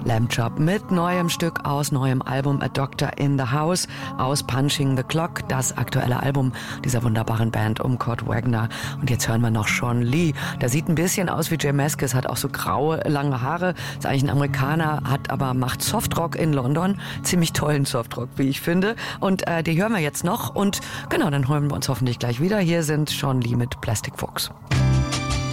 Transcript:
Lamb Chop mit neuem Stück aus neuem Album A Doctor in the House aus Punching the Clock, das aktuelle Album dieser wunderbaren Band um Kurt Wagner. Und jetzt hören wir noch Sean Lee. Der sieht ein bisschen aus wie Jay Mascis, hat auch so graue, lange Haare. Ist eigentlich ein Amerikaner, macht Softrock in London. Ziemlich tollen Softrock, wie ich finde. Und die hören wir jetzt noch. Und genau, dann holen wir uns hoffentlich gleich wieder. Hier sind Sean Lee mit Plastic Folks.